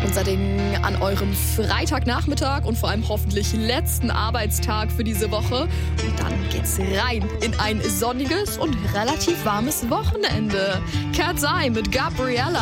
unser Ding an eurem Freitagnachmittag und vor allem hoffentlich letzten Arbeitstag für diese Woche. Und dann geht's rein in ein sonniges und relativ warmes Wochenende. Cat's Eye mit Gabriella.